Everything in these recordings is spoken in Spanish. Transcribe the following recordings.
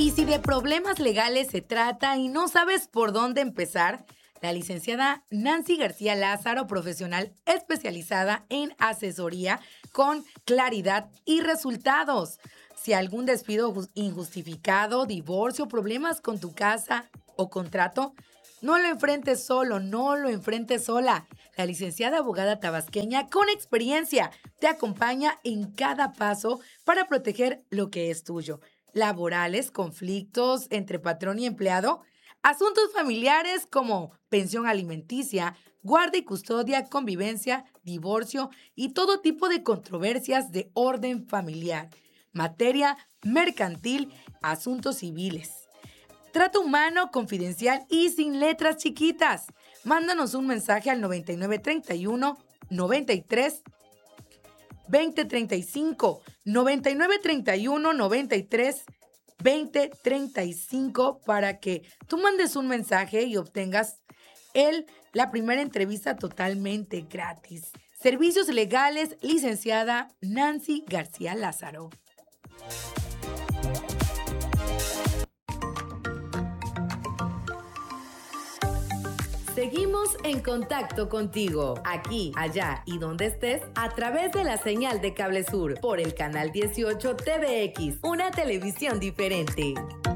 Y si de problemas legales se trata y no sabes por dónde empezar, la licenciada Nancy García Lázaro, profesional especializada en asesoría con claridad y resultados. Si algún despido injustificado, divorcio, problemas con tu casa o contrato, no lo enfrentes solo, no lo enfrentes sola. La licenciada abogada tabasqueña con experiencia te acompaña en cada paso para proteger lo que es tuyo. Laborales, conflictos entre patrón y empleado, asuntos familiares como pensión alimenticia, guarda y custodia, convivencia, divorcio y todo tipo de controversias de orden familiar, materia mercantil, asuntos civiles. Trato humano, confidencial y sin letras chiquitas. Mándanos un mensaje al 9931 93 2035, 9931 93 2035 para que tú mandes un mensaje y obtengas la primera entrevista totalmente gratis. Servicios legales, licenciada Nancy García Lázaro. Seguimos en contacto contigo, aquí, allá y donde estés, a través de la señal de Cable Sur, por el canal 18 TVX, una televisión diferente.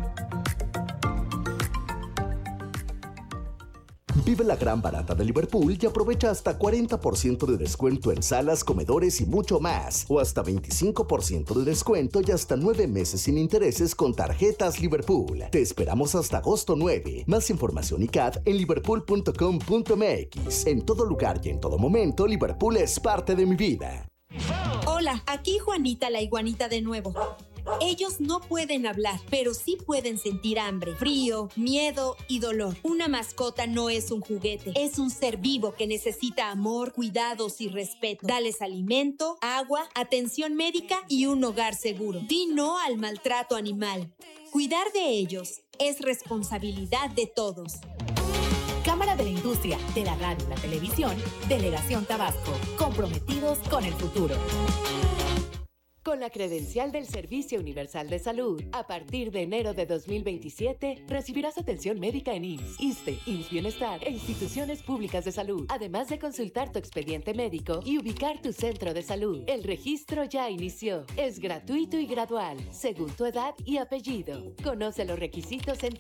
Vive la gran barata de Liverpool y aprovecha hasta 40% de descuento en salas, comedores y mucho más. O hasta 25% de descuento y hasta 9 meses sin intereses con tarjetas Liverpool. Te esperamos hasta agosto 9. Más información y CAT en liverpool.com.mx. En todo lugar y en todo momento, Liverpool es parte de mi vida. Hola, aquí Juanita la iguanita de nuevo. Ellos no pueden hablar, pero sí pueden sentir hambre, frío, miedo y dolor. Una mascota no es un juguete, es un ser vivo que necesita amor, cuidados y respeto. Dales alimento, agua, atención médica y un hogar seguro. Di no al maltrato animal. Cuidar de ellos es responsabilidad de todos. Cámara de la Industria, de la Radio y la Televisión, Delegación Tabasco, comprometidos con el futuro. Con la credencial del Servicio Universal de Salud, a partir de enero de 2027, recibirás atención médica en IMSS, ISSSTE, IMSS Bienestar e instituciones públicas de salud, además de consultar tu expediente médico y ubicar tu centro de salud. El registro ya inició. Es gratuito y gradual, según tu edad y apellido. Conoce los requisitos en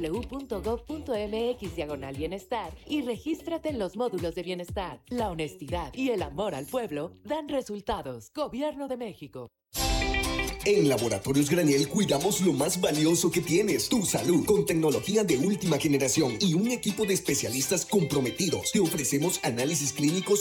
www.gov.mx/bienestar y regístrate en los módulos de bienestar. La honestidad y el amor al pueblo dan resultados. Gobierno de México. En Laboratorios Graniel cuidamos lo más valioso que tienes, tu salud, con tecnología de última generación y un equipo de especialistas comprometidos. Te ofrecemos análisis clínicos